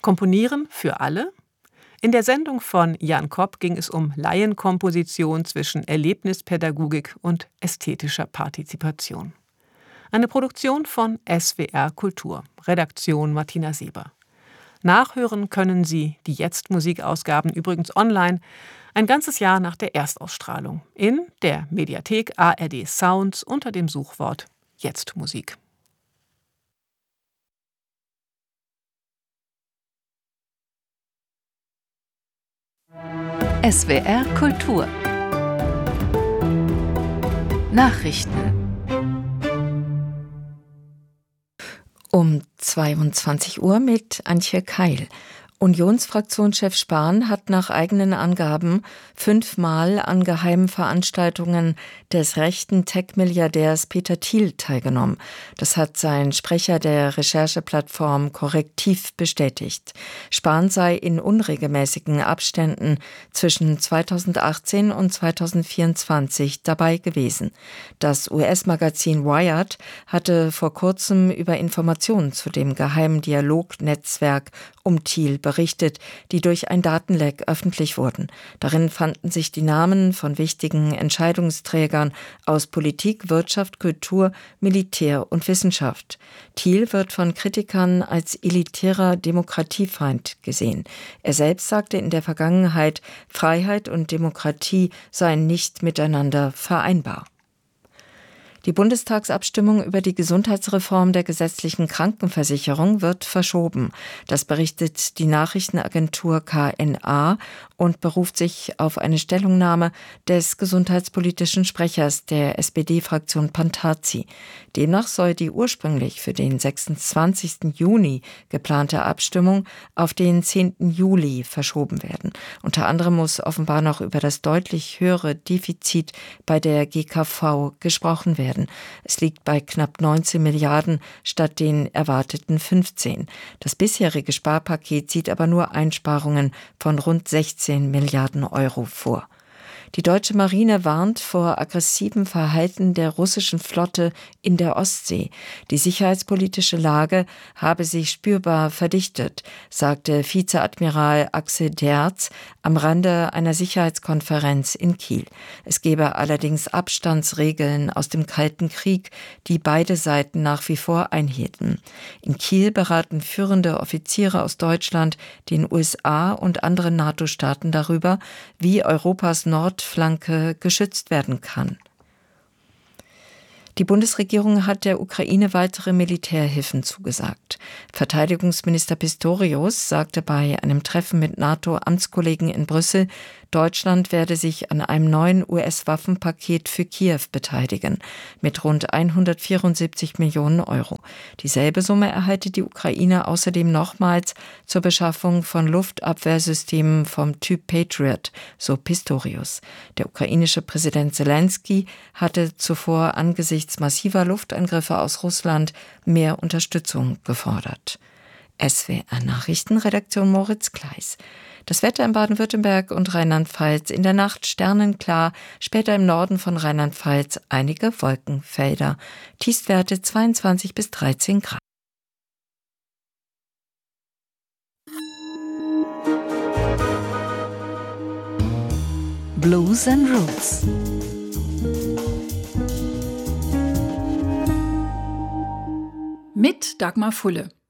Komponieren für alle? In der Sendung von Jan Kopp ging es um Laienkomposition zwischen Erlebnispädagogik und ästhetischer Partizipation. Eine Produktion von SWR Kultur. Redaktion Martina Seber. Nachhören können Sie die Jetzt-Musik-Ausgaben übrigens online, ein ganzes Jahr nach der Erstausstrahlung, in der Mediathek ARD Sounds unter dem Suchwort Jetzt-Musik. SWR Kultur Nachrichten um 22 Uhr mit Antje Keil. Unionsfraktionschef Spahn hat nach eigenen Angaben 5-mal an geheimen Veranstaltungen des rechten Tech-Milliardärs Peter Thiel teilgenommen. Das hat sein Sprecher der Rechercheplattform Korrektiv bestätigt. Spahn sei in unregelmäßigen Abständen zwischen 2018 und 2024 dabei gewesen. Das US-Magazin Wired hatte vor kurzem über Informationen zu dem geheimen Dialognetzwerk um Thiel berichtet, die durch ein Datenleck öffentlich wurden. Darin fanden sich die Namen von wichtigen Entscheidungsträgern aus Politik, Wirtschaft, Kultur, Militär und Wissenschaft. Thiel wird von Kritikern als elitärer Demokratiefeind gesehen. Er selbst sagte in der Vergangenheit, Freiheit und Demokratie seien nicht miteinander vereinbar. Die Bundestagsabstimmung über die Gesundheitsreform der gesetzlichen Krankenversicherung wird verschoben. Das berichtet die Nachrichtenagentur KNA und beruft sich auf eine Stellungnahme des gesundheitspolitischen Sprechers der SPD-Fraktion Pantazi. Demnach soll die ursprünglich für den 26. Juni geplante Abstimmung auf den 10. Juli verschoben werden. Unter anderem muss offenbar noch über das deutlich höhere Defizit bei der GKV gesprochen werden. Es liegt bei knapp 19 Milliarden statt den erwarteten 15. Das bisherige Sparpaket sieht aber nur Einsparungen von rund 16 Milliarden Euro vor. Die deutsche Marine warnt vor aggressivem Verhalten der russischen Flotte in der Ostsee. Die sicherheitspolitische Lage habe sich spürbar verdichtet, sagte Vizeadmiral Axel Derz am Rande einer Sicherheitskonferenz in Kiel. Es gebe allerdings Abstandsregeln aus dem Kalten Krieg, die beide Seiten nach wie vor einhielten. In Kiel beraten führende Offiziere aus Deutschland, den USA und anderen NATO-Staaten darüber, wie Europas Nordflanke geschützt werden kann. Die Bundesregierung hat der Ukraine weitere Militärhilfen zugesagt. Verteidigungsminister Pistorius sagte bei einem Treffen mit NATO-Amtskollegen in Brüssel, Deutschland werde sich an einem neuen US-Waffenpaket für Kiew beteiligen, mit rund 174 Millionen Euro. Dieselbe Summe erhalte die Ukraine außerdem nochmals zur Beschaffung von Luftabwehrsystemen vom Typ Patriot, so Pistorius. Der ukrainische Präsident Zelensky hatte zuvor angesichts massiver Luftangriffe aus Russland mehr Unterstützung gefordert. SWR Nachrichtenredaktion Moritz Kleis. Das Wetter in Baden-Württemberg und Rheinland-Pfalz in der Nacht sternenklar, später im Norden von Rheinland-Pfalz einige Wolkenfelder. Tiefstwerte 22 bis 13 Grad. Blues and Roots mit Dagmar Fulle.